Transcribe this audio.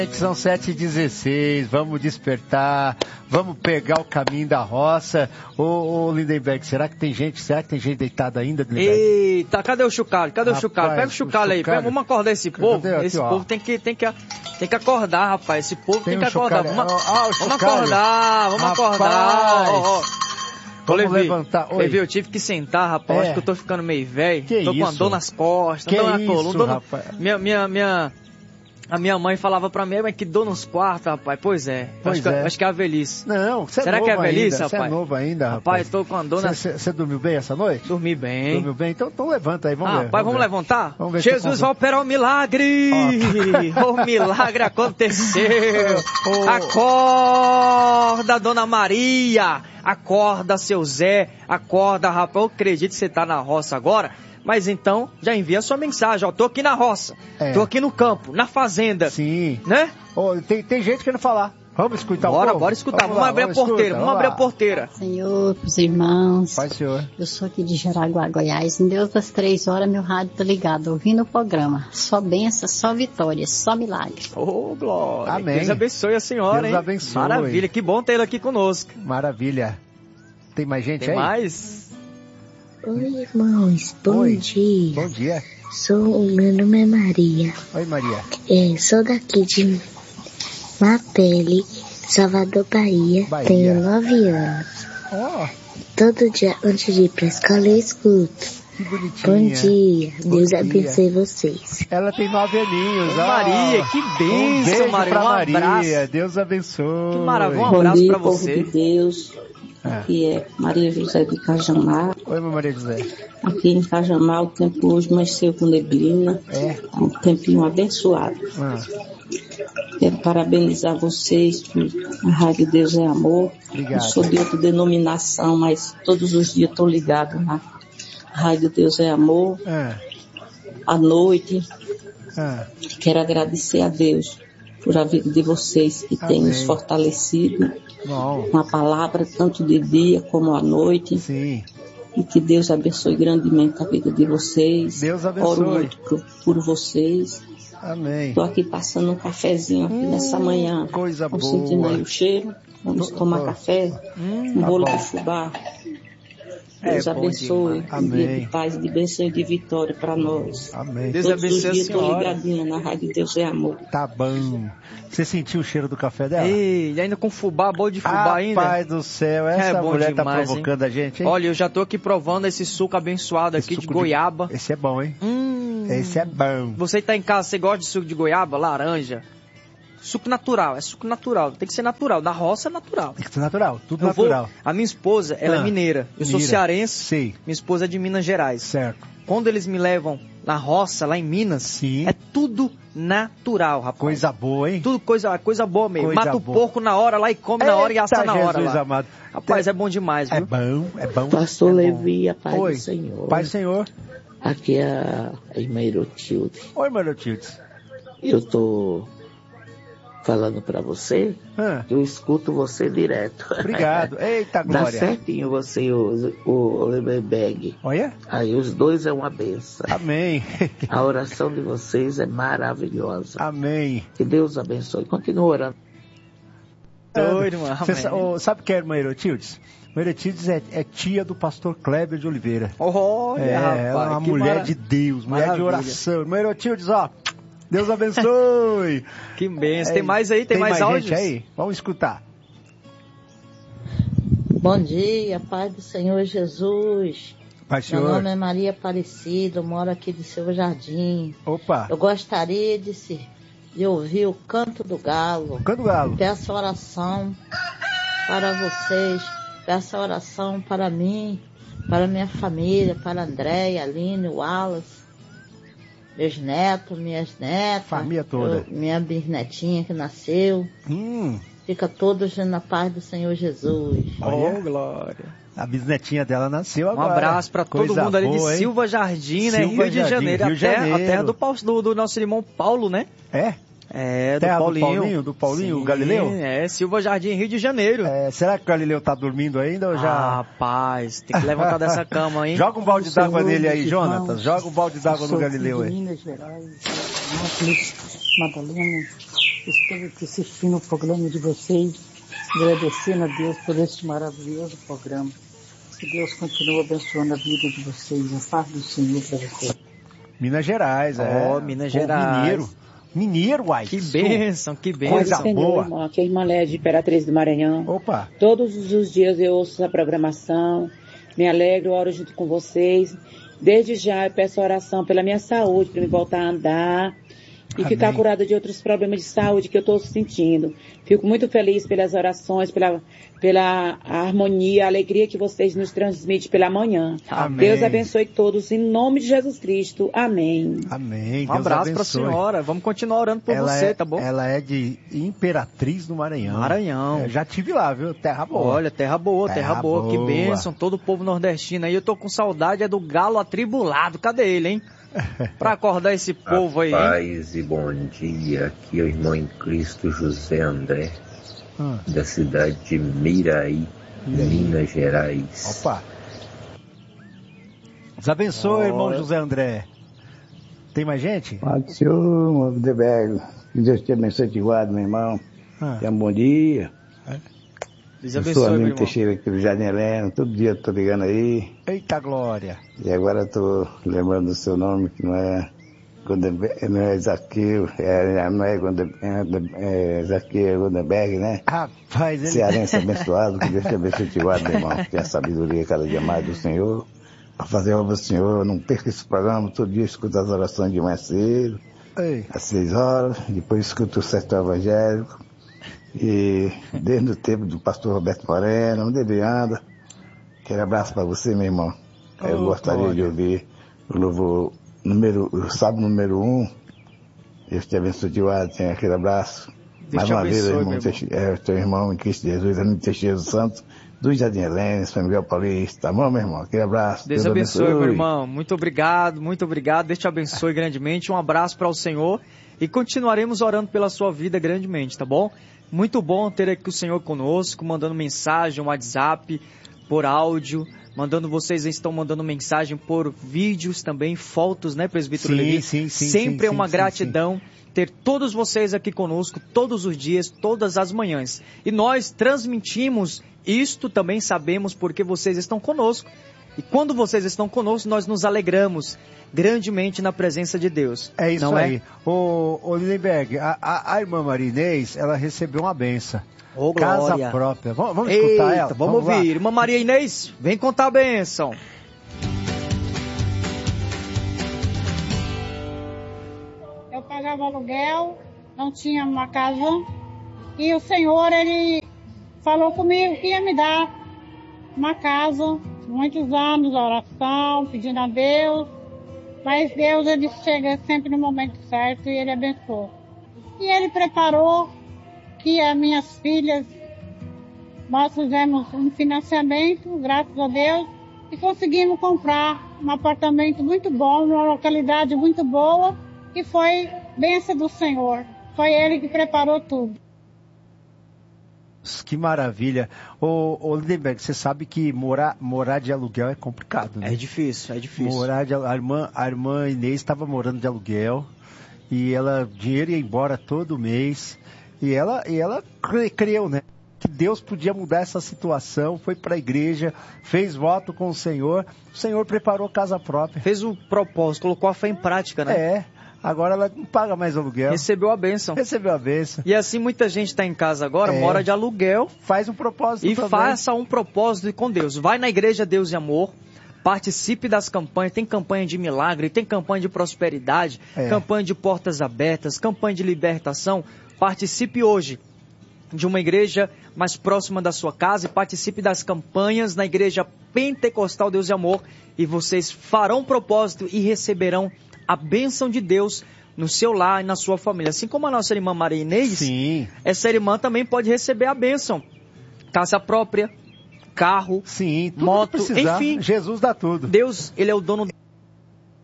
São 7h16, vamos despertar, vamos pegar o caminho da roça. Ô Lindenberg, será que tem gente deitada ainda, Lindenberg? Eita, cadê o chocalho? Cadê o chocalho? Pega o chocalho aí, vamos acordar esse povo. Esse povo tem que acordar, rapaz. Esse povo tem que acordar. Vamos acordar. Vamos levantar. Levi, eu tive que sentar, rapaz. Acho que eu tô ficando meio velho. Tô com a dor nas costas, dor na coluna. Rapaz? A minha mãe falava pra mim, mas que dor nos quartos, rapaz. Pois é. Acho que é a velhice. Não, você é Será novo que é a velhice, ainda, rapaz? Você é novo ainda, rapaz. Rapaz, tô com a dor nas... Você dormiu bem essa noite? Dormi bem. Dormiu bem? Então levanta aí, vamos ver. Rapaz, vamos levantar? Vamos ver. Jesus vai operar o milagre! O milagre aconteceu! Acorda, Dona Maria! Acorda, seu Zé! Acorda, rapaz! Eu acredito que você tá na roça agora. Mas então, já envia a sua mensagem, ó. Tô aqui na roça, tô aqui no campo, na fazenda. Sim. Né? Tem gente querendo falar. Vamos escutar Bora escutar. Vamos abrir a porteira, vamos abrir a porteira. Senhor, pros irmãos. Pai, Senhor. Eu sou aqui de Jaraguá, Goiás. Em Deus das 3 horas, meu rádio tá ligado, ouvindo o programa. Só bênção, só vitória, só milagre. Ô, glória. Amém. Deus abençoe a senhora, Deus hein? abençoe. Maravilha, que bom tê-la aqui conosco. Maravilha. Tem mais gente Tem aí? mais? Oi, irmãos, bom dia. Bom dia. Meu nome é Maria. Oi, Maria. Sou daqui de Mapele, Salvador, Bahia. Tenho 9 anos. Todo dia, antes de ir pra escola, eu escuto. Que bonitinha. Bom dia. Deus abençoe vocês. Ela tem 9 aninhos. Maria, que bênção, Maria. Pra Um Maria. abraço. Deus abençoe. Que maravilha. Um abraço pra você. Povo de Deus. Aqui é Maria José de Cajamar. Oi, Maria José. Aqui em Cajamar o tempo hoje amanheceu com neblina. Um tempinho abençoado. Quero parabenizar vocês por a Rádio Deus é Amor. Obrigado. Eu sou de outra denominação, mas todos os dias estou ligado na Rádio Deus é Amor. À noite. Quero agradecer a Deus por a vida de vocês que tem nos fortalecido com a palavra, tanto de dia como à noite. Sim. E que Deus abençoe grandemente a vida de vocês. Deus abençoe. Oro muito por vocês. Amém. Estou aqui passando um cafezinho aqui nessa manhã. Coisa boa. Sentindo aí o cheiro. Vamos tomar café. Um bolo de fubá. Deus abençoe. Um dia de paz, de bênção e de vitória para nós. Amém. Deus Todos abençoe os dias a senhora. estou ligadinha na Rádio Deus é Amor. Tá bom. Você sentiu o cheiro do café dela? E ainda com fubá, bolo de fubá ainda. Pai do céu, essa bom mulher demais, tá provocando a gente, hein? Olha, eu já tô aqui provando esse suco abençoado aqui de goiaba. Esse é bom, hein? Esse é bom. Você tá em casa, você gosta de suco de goiaba, laranja? Suco natural, é suco natural, tem que ser natural, da roça é natural. Tem que ser natural, tudo natural. A minha esposa, ela é mineira, eu sou cearense, Sim. Minha esposa é de Minas Gerais. Certo. Quando eles me levam na roça, lá em Minas, é tudo natural, rapaz. Coisa boa, hein? Tudo coisa boa mesmo. Mata o porco na hora lá e come na hora e assa na hora lá. Amado. Rapaz, é bom demais, viu? É bom. Pastor Levi, a paz do Senhor. Pai do Senhor. Aqui é a irmã Erotilde. Oi, Marotilde. Eu tô falando pra você, eu escuto você direto. Obrigado. Eita, glória. Dá certinho você e o Leberberg. Olha. Aí os dois é uma benção. Amém. A oração de vocês é maravilhosa. Amém. Que Deus abençoe. Continua orando. Doido, mano. Sabe quem é a irmã Erotildes? A Erotildes é tia do pastor Kleber de Oliveira. Olha, rapaz, ela é uma mulher de Deus, mulher de oração. Irmã Erotildes, ó. Deus abençoe. Que benção. Tem mais aí? Tem mais áudios? Gente aí? Vamos escutar. Bom dia, Pai do Senhor Jesus. Pai, Senhor. Meu nome é Maria Aparecida, eu moro aqui de Silva Jardim. Opa. Eu gostaria de ouvir o Canto do Galo. Canto do Galo. Peço oração para vocês, peço oração para mim, para minha família, para Andréia, Aline, Wallace. Meus netos, minhas netas. Família toda. Minha bisnetinha que nasceu. Fica todos na paz do Senhor Jesus. Oh, glória. A bisnetinha dela nasceu agora. Um abraço para todo mundo ali boa, de Silva Jardim, né? Silva Rio de Janeiro. Rio de Janeiro. A terra do nosso irmão Paulo, né? É, do Paulinho. Do Paulinho, Sim, o Galileu? É, Silva Jardim, Rio de Janeiro. Será que o Galileu tá dormindo ainda ou já? Rapaz, tem que levantar dessa cama, hein? Joga um balde d'água nele aí, Jonatas. Joga um balde d'água no Galileu aí. Minas Gerais, Madalena. Estou aqui assistindo o programa de vocês, agradecendo a Deus por este maravilhoso programa. Que Deus continue abençoando a vida de vocês, a paz do Senhor para vocês. Minas Gerais, Minas Gerais. Mineiro, uai. Que bênção, que bênção. Coisa boa. Irmão, aqui é a irmã Léa de Imperatriz do Maranhão. Opa. Todos os dias eu ouço a programação, me alegro, oro junto com vocês. Desde já eu peço oração pela minha saúde, para me voltar a andar e ficar curada de outros problemas de saúde que eu estou sentindo. Fico muito feliz pelas orações, pela harmonia, a alegria que vocês nos transmitem pela manhã. Amém. Deus abençoe todos, em nome de Jesus Cristo. Amém. Amém. Um abraço para a senhora. Vamos continuar orando por você, tá bom? Ela é de Imperatriz do Maranhão. Maranhão. Já tive lá, viu? Terra boa. Olha, terra boa. Que bênção. Todo o povo nordestino aí. Eu tô com saudade do galo atribulado. Cadê ele, hein? Para acordar esse povo aí, hein? Paz e bom dia. Aqui é o irmão em Cristo José André, da cidade de Miraí, Minas Gerais. Opa! Deus abençoe, irmão José André. Tem mais gente? Pode ser, meu Deus. Que Deus te abençoe e te guarde, meu irmão. Tenha um bom dia. Deus abençoe, eu sou amigo Teixeira aqui do Jardim Helena, todo dia eu tô ligando aí. Eita glória! E agora eu tô lembrando do seu nome, que não é Zaqueu, Zaqueu, é Gondenberg, né? Rapaz, ele... Cearense abençoado, que Deus te abençoe e te guarde, meu irmão. Tenha sabedoria cada dia mais do Senhor, para fazer a obra do Senhor. Não perca esse programa, todo dia escuta as orações de manhã cedo, às 6 horas, depois escuta o Sertão Evangélico. E desde o tempo do pastor Roberto Moreno, onde ele anda, aquele abraço para você, meu irmão. Eu gostaria de ouvir o louvor o sábado número 1. Deus te abençoe, tenha aquele abraço. Mais uma vez, irmão, teu irmão em Cristo Jesus, amigo Teixeira do Santos, do Jardim Helena, São Miguel Paulista. Tá bom, meu irmão? Aquele abraço. Deus abençoe, meu irmão. Muito obrigado. Deus te abençoe grandemente. Um abraço para o Senhor e continuaremos orando pela sua vida grandemente, tá bom? Muito bom ter aqui o Senhor conosco, mandando mensagem, WhatsApp, por áudio, vocês estão mandando mensagem por vídeos também, fotos, né, presbítero Levi? Sim. Sempre é uma gratidão ter todos vocês aqui conosco, todos os dias, todas as manhãs. E nós transmitimos isto, também sabemos porque vocês estão conosco. E quando vocês estão conosco, nós nos alegramos grandemente na presença de Deus. É isso aí. Ô Lindenberg, a irmã Maria Inês, ela recebeu uma benção. Casa própria. Vamos escutar ela? Vamos ouvir. Lá. Irmã Maria Inês, vem contar a bênção. Eu pagava aluguel, não tinha uma casa, e o Senhor, Ele falou comigo que ia me dar uma casa, muitos anos, oração, pedindo a Deus, mas Deus, Ele chega sempre no momento certo e Ele abençoou. E Ele preparou que as minhas filhas, nós fizemos um financiamento, graças a Deus, e conseguimos comprar um apartamento muito bom, numa localidade muito boa, e foi bênção do Senhor. Foi Ele que preparou tudo. Que maravilha. Ô Lindenberg, você sabe que morar de aluguel é complicado, né? É difícil. A irmã Inês estava morando de aluguel e dinheiro ia embora todo mês e ela creu, né? Que Deus podia mudar essa situação, foi para a igreja, fez voto com o Senhor preparou casa própria. Fez o propósito, colocou a fé em prática, né? Agora ela não paga mais aluguel. Recebeu a bênção. E assim muita gente está em casa agora, mora de aluguel. Faz um propósito e também. Faça um propósito com Deus. Vai na igreja Deus e Amor, participe das campanhas. Tem campanha de milagre, tem campanha de prosperidade, campanha de portas abertas, campanha de libertação. Participe hoje de uma igreja mais próxima da sua casa e participe das campanhas na igreja Pentecostal Deus e Amor. E vocês farão um propósito e receberão a bênção de Deus no seu lar e na sua família. Assim como a nossa irmã Maria Inês, essa irmã também pode receber a bênção. Casa própria, carro, moto, enfim. Jesus dá tudo. Deus, Ele é o dono